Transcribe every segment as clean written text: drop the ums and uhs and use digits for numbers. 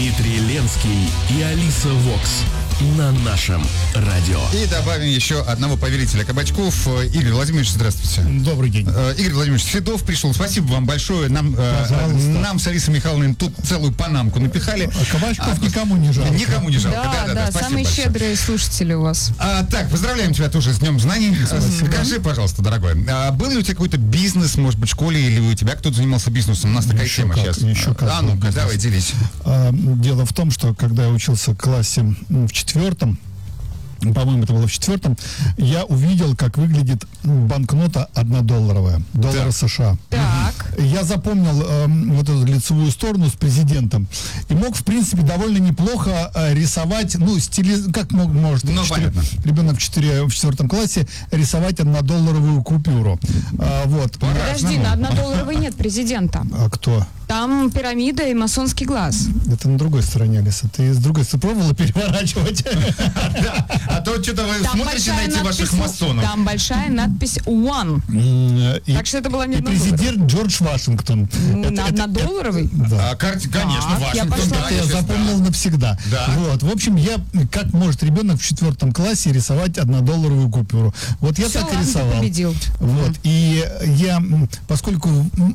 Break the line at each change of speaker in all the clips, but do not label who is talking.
Дмитрий Ленский и Алиса Вокс на нашем радио.
И добавим еще одного повелителя кабачков. Игорь Владимирович, здравствуйте.
Добрый день.
Игорь Владимирович Седов пришел. Спасибо вам большое. Нам с Алисой Михайловной тут целую панамку напихали.
Кабачков никому не жалко.
Никому не жалко.
Да, самые
большое.
щедрые слушатели у вас.
Так, поздравляем тебя тоже с Днем Знаний. Скажи, пожалуйста, дорогой, был ли у тебя какой-то бизнес, может быть, в школе, или у тебя кто-то занимался бизнесом? У нас такая
Еще
тема
как,
сейчас.
еще как
ну-ка, давай, делись.
Дело в том, что когда я учился в классе в 4, по-моему, это было в 4, я увидел, как выглядит банкнота $1, доллара США.
Так.
Я запомнил вот эту лицевую сторону с президентом и мог, в принципе, довольно неплохо рисовать, как может ребенок в 4 классе рисовать $1 купюру. Вот.
Подожди, на $1 нет президента.
А кто?
Там пирамида и масонский глаз.
Это на другой стороне, Алиса. Ты с другой стороны пробовала переворачивать?
А то что-то вы смотрите на эти ваших масонов.
Там большая надпись «One». Так что это была не
и президент Джордж Вашингтон.
На $1?
Да.
Конечно, Вашингтон.
Это я запомнил навсегда.
Да.
Вот. В общем, как может ребенок в 4 классе рисовать $1 купюру? Вот я
Все,
так и
ладно, ты
рисовал.
победил.
Вот. И я, поскольку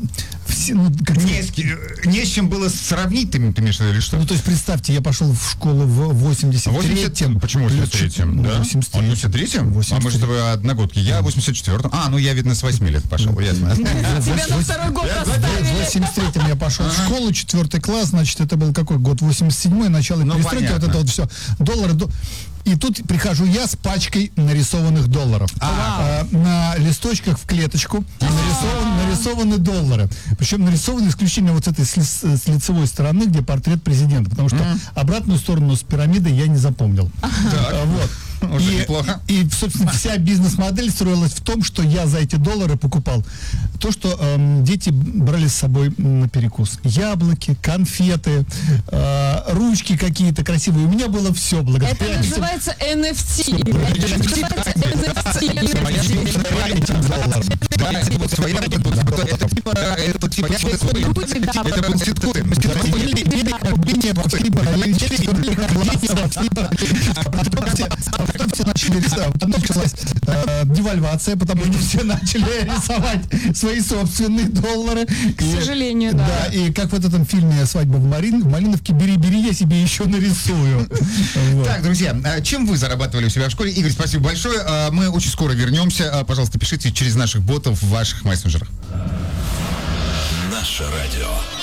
не с чем было сравнить, ты имеешь в виду, или что?
то есть представьте, я пошел в школу в 83-м.
Почему 83-м? Да?
83-м?
А мы же с тобой одногодки. Я 84-м. Я, видно, с 8 лет пошел, ясно.
Тебя на второй год оставили.
В 83-м я пошел в школу, 4 класс, значит, это был какой год? 87-й, начало перестройки, вот это вот все. Доллары. И тут прихожу я с пачкой нарисованных долларов. На листочках в клеточку нарисованы доллары. Причем нарисованы исключительно вот с этой с лицевой стороны, где портрет президента. Потому что обратную сторону с пирамидой я не запомнил. Вот.
Уже неплохо.
И, собственно, вся бизнес-модель строилась в том, что я за эти доллары покупал то, что дети брали с собой на перекус. Яблоки, конфеты, ручки какие-то красивые. У меня было все благодаря
Это называется NFT.
Это был ситкоин.
Потом все начали рисовать. Потом началась девальвация, потому что все начали рисовать свои собственные доллары.
К сожалению, да.
Да, и как в этом фильме «Свадьба в Малиновке», бери, я себе еще нарисую.
Так, друзья, чем вы зарабатывали у себя в школе? Игорь, спасибо большое. Мы очень скоро вернемся. Пожалуйста, пишите через наших ботов в ваших мессенджерах.
Наше радио.